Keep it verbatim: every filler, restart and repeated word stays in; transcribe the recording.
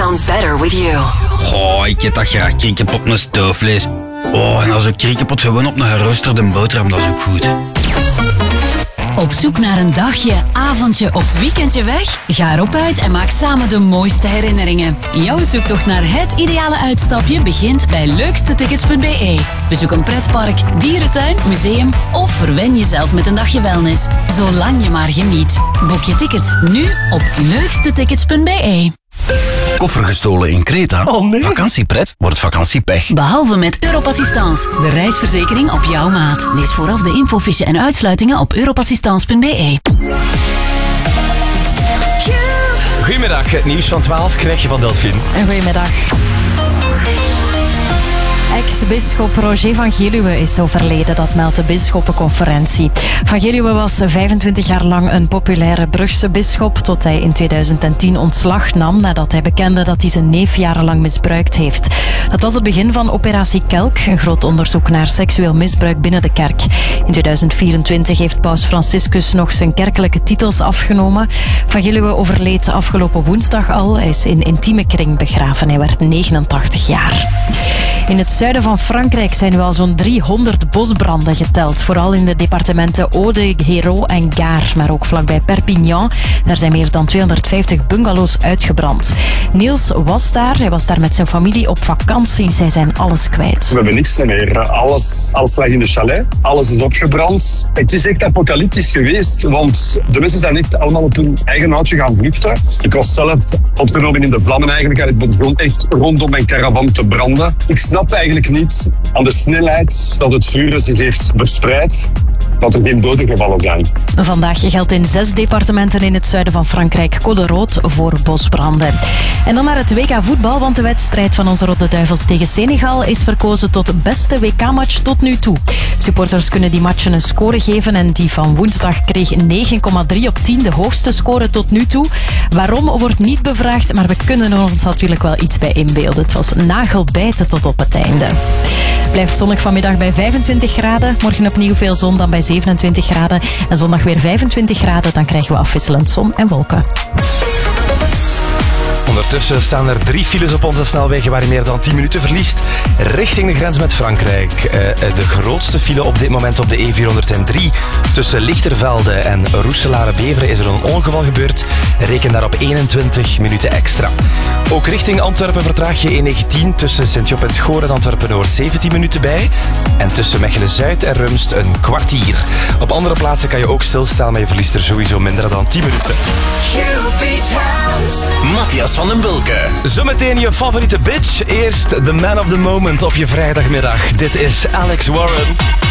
sounds better with you. Oh, ik eet dat graag kriekepot met stoofvlees. Oh, en als een kriekepot gewoon op een geroosterde boterham, dat is ook goed. Op zoek naar een dagje, avondje of weekendje weg? Ga erop uit en maak samen de mooiste herinneringen. Jouw zoektocht naar het ideale uitstapje begint bij leukstetickets punt b e. Bezoek een pretpark, dierentuin, museum of verwen jezelf met een dagje wellness. Zolang je maar geniet. Boek je ticket nu op leukstetickets punt b e. Koffer gestolen in Kreta? Oh nee. Vakantiepret wordt vakantiepech. Behalve met Europassistance, de reisverzekering op jouw maat. Lees vooraf de infofiche en uitsluitingen op europassistance punt b e. Goedemiddag, het nieuws van twaalf krijg je van Delphine. Goedemiddag. Ex-bisschop Roger van Geluwe is overleden, dat meldt de bisschoppenconferentie. Van Geluwe was vijfentwintig jaar lang een populaire Brugse bisschop, tot hij in tweeduizend tien ontslag nam nadat hij bekende dat hij zijn neef jarenlang misbruikt heeft. Dat was het begin van Operatie Kelk, een groot onderzoek naar seksueel misbruik binnen de kerk. In tweeduizend vierentwintig heeft paus Franciscus nog zijn kerkelijke titels afgenomen. Van Geluwe overleed afgelopen woensdag al. Hij is in intieme kring begraven. Hij werd negenentachtig jaar. In het zuiden van Frankrijk zijn nu al zo'n driehonderd bosbranden geteld. Vooral in de departementen Aude, Hérault en Gare. Maar ook vlakbij Perpignan. Daar zijn meer dan tweehonderdvijftig bungalows uitgebrand. Niels was daar. Hij was daar met zijn familie op vakantie. Zij zijn alles kwijt. We hebben niks meer. Alles, alles lag in de chalet. Alles is opgebrand. Het is echt apocalyptisch geweest. Want de mensen zijn echt allemaal op hun eigen houtje gaan vluchten. Ik was zelf opgenomen in de vlammen eigenlijk. Het begon echt rondom mijn caravan te branden. Ik snap eigenlijk niet aan de snelheid dat het vuur zich heeft verspreid, dat er geen doden gevallen zijn. Vandaag geldt in zes departementen in het zuiden van Frankrijk code rood voor bosbranden. En dan naar het W K voetbal, want de wedstrijd van onze Rode Duivels tegen Senegal is verkozen tot beste W K-match tot nu toe. Supporters kunnen die matchen een score geven en die van woensdag kreeg negen komma drie op tien, de hoogste score tot nu toe. Waarom wordt niet bevraagd, maar we kunnen er ons natuurlijk wel iets bij inbeelden. Het was nagelbijten tot op het einde. Blijft zonnig vanmiddag bij vijfentwintig graden. Morgen opnieuw veel zon, dan bij zevenentwintig graden. En zondag weer vijfentwintig graden, dan krijgen we afwisselend zon en wolken. Ondertussen staan er drie files op onze snelwegen waar je meer dan tien minuten verliest. Richting de grens met Frankrijk. Uh, de grootste file op dit moment op de E vierhonderddrie. Tussen Lichtervelde en Roeselare-Beveren is er een ongeval gebeurd. Reken daarop eenentwintig minuten extra. Ook richting Antwerpen vertraag je E negentien tussen Sint-Job en het Goor en Antwerpen-Noord zeventien minuten bij. En tussen Mechelen-Zuid en Rumst een kwartier. Op andere plaatsen kan je ook stilstaan, maar je verliest er sowieso minder dan tien minuten. Matthias van den Bulke. Zometeen je favoriete bitch. Eerst the man of the moment op je vrijdagmiddag. Dit is Alex Warren.